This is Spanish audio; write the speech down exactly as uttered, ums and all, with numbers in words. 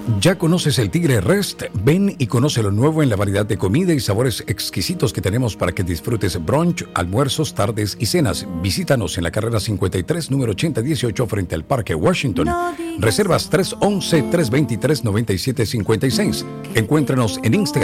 ¿Ya conoces el Tigre Rest? Ven y conoce lo nuevo en la variedad de comida y sabores exquisitos que tenemos para que disfrutes brunch, almuerzos, tardes y cenas. Visítanos en la carrera cincuenta y tres, número ochenta dieciocho, frente al Parque Washington. Reservas tres once, tres veintitrés, noventa y siete cincuenta y seis. Encuéntranos en Instagram